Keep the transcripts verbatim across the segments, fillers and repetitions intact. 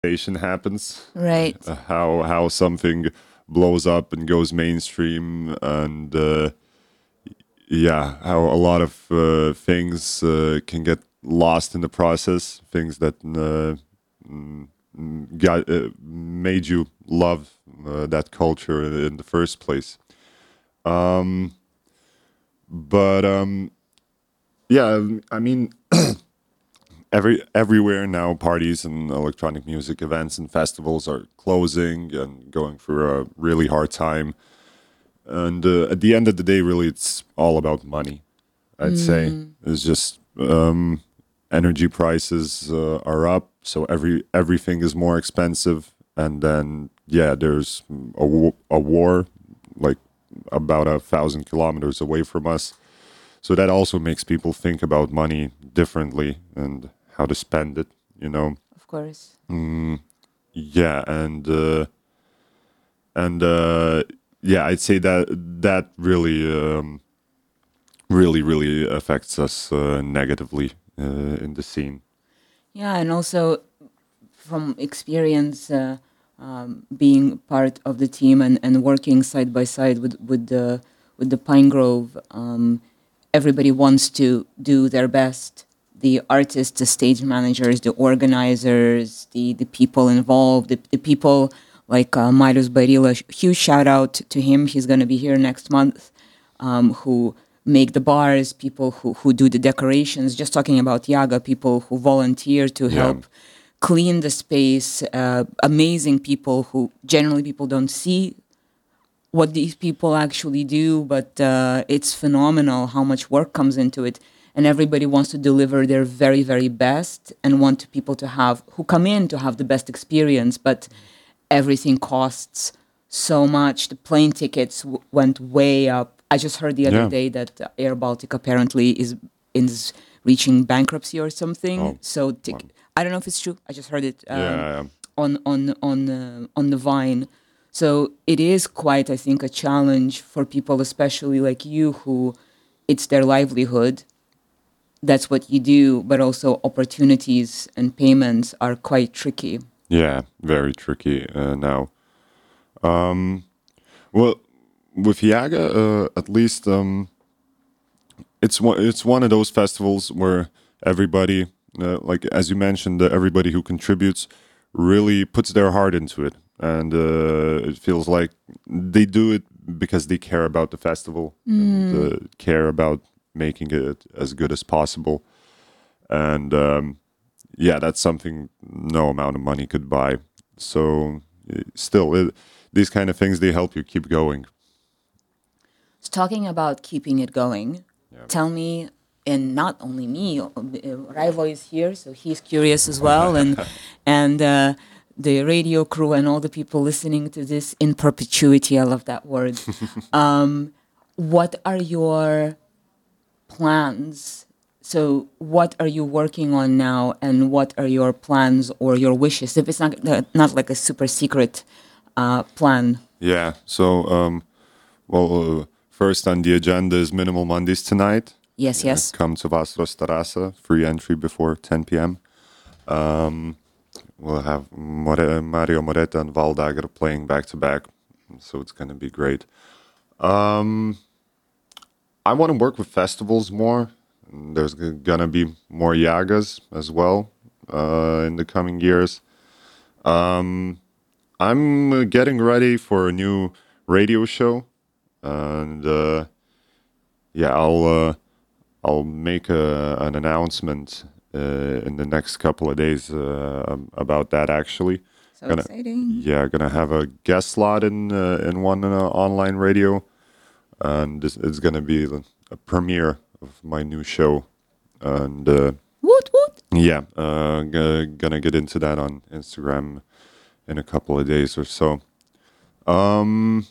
happens, Right. uh, how how something blows up and goes mainstream, and uh, yeah, how a lot of uh, things uh, can get lost in the process, things that uh, mm, mm, got uh, made you love uh, that culture in the first place. Um, but um, yeah, I mean, every everywhere now, parties and electronic music events and festivals are closing and going through a really hard time. And uh, at the end of the day, really, it's all about money. I'd say Mm. it's just um, energy prices uh, are up, so every everything is more expensive. And then yeah, there's a, wa- a war like about a thousand kilometers away from us. So that also makes people think about money differently and how to spend it. You know, Of course. mm, yeah, and uh, and uh, yeah, I'd say that that really. Um, really, really affects us uh, negatively uh, in the scene. Yeah, and also from experience, uh, um, being part of the team and, and working side by side with with the with the Pine Grove, um, everybody wants to do their best. The artists, the stage managers, the organizers, the the people involved, the, the people like uh, Marius Barila. Huge shout out to him. He's going to be here next month. Um, who make the bars, people who, who do the decorations, just talking about Yaga, people who volunteer to Yeah, help clean the space, uh, amazing people who generally people don't see what these people actually do, but uh, it's phenomenal how much work comes into it. And everybody wants to deliver their very, very best and want people to have, who come in to have the best experience, but everything costs so much. The plane tickets w- went way up. I just heard the other yeah. day that uh, Air Baltic apparently is is reaching bankruptcy or something. Oh, So wow. tic- I don't know if it's true. I just heard it um, Yeah, on on on uh, on the Vine. So it is quite, I think, a challenge for people, especially like you, who it's their livelihood. That's what you do, but also opportunities and payments are quite tricky. yeah. Very tricky uh, now. Um, well, with Yaga, uh, at least um, it's one. It's one of those festivals where everybody, uh, like as you mentioned, uh, everybody who contributes really puts their heart into it, and uh, it feels like they do it because they care about the festival and Mm. uh, care about making it as good as possible. And um, yeah, that's something no amount of money could buy. So uh, still, it, these kind of things they help you keep going. So talking about keeping it going, Yeah. tell me, and not only me, uh, Raivo is here, so he's curious as well, and and uh, the radio crew and all the people listening to this in perpetuity. I love that word. Um, what are your plans? So, what are you working on now, and what are your plans or your wishes? If it's not uh, not like a super secret uh, plan. Yeah. So, um, well, uh, first on the agenda is Minimal Mondays tonight. Yes, Yeah, yes. come to Vasaros Terasa, free entry before ten p m. Um, we'll have More- Mario Moreta and Valdager playing back to back, so it's going to be great. Um, I want to work with festivals more. There's g- gonna be more Yagas as well uh, in the coming years. Um, I'm uh, getting ready for a new radio show, and uh, yeah, I'll uh, I'll make a, an announcement uh, in the next couple of days uh, um, about that. Actually, So gonna exciting. yeah, gonna have a guest slot in uh, in one uh, online radio, and this, it's gonna be a premiere of my new show. And uh, Woot woot. yeah, uh, g- gonna get into that on Instagram in a couple of days or so. Um,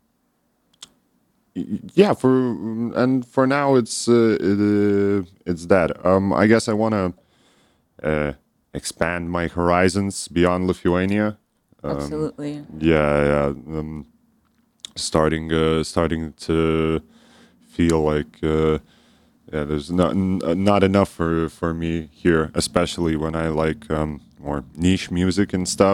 y- yeah, for and for now it's uh, it, uh, it's that. Um, I guess I want to uh, expand my horizons beyond Lithuania. Um, Absolutely. yeah, yeah. Um, starting uh, starting to feel like uh, yeah, there's not n- uh, not enough for for me here, especially when I like um, more niche music and stuff.